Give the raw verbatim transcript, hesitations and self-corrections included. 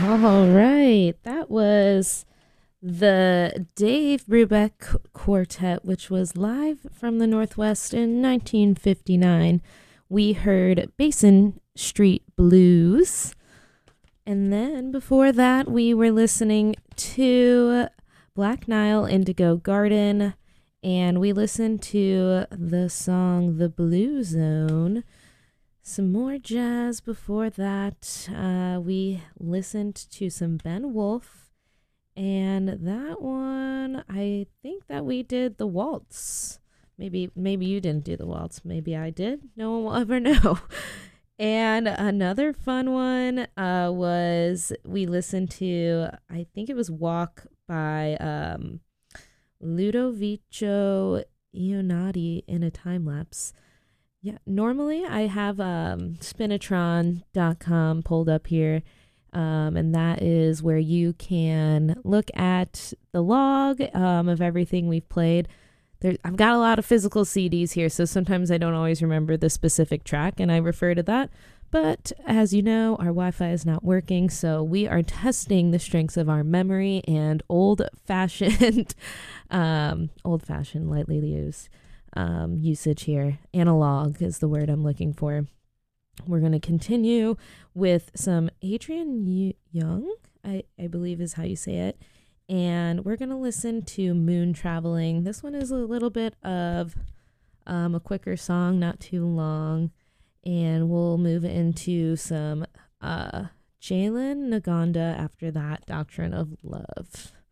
All right. That was the Dave Brubeck Quartet, which was live from the Northwest in nineteen fifty-nine. We heard Basin Street Blues. And then before that, we were listening to Black Nile Indigo Garden. And we listened to the song The Blue Zone. Some more jazz before that. Uh, we listened to some Ben Wolf. And that one, I think that we did the waltz. Maybe maybe you didn't do the waltz. Maybe I did. No one will ever know. And another fun one uh, was we listened to, I think it was Walk by um, Ludovico Ionati in a time lapse. Yeah, normally I have um, spinatron dot com pulled up here. Um, and that is where you can look at the log um, of everything we've played. There, I've got a lot of physical C Ds here, so sometimes I don't always remember the specific track, and I refer to that. But as you know, our Wi-Fi is not working, so we are testing the strengths of our memory and old-fashioned, um, old-fashioned, lightly used um, usage here. Analog is the word I'm looking for. We're going to continue with some Adrian y- Young, I, I believe is how you say it. And we're going to listen to Moon Traveling. This one is a little bit of um, a quicker song, not too long. And we'll move into some uh, Jalen Naganda after that, Doctrine of Love.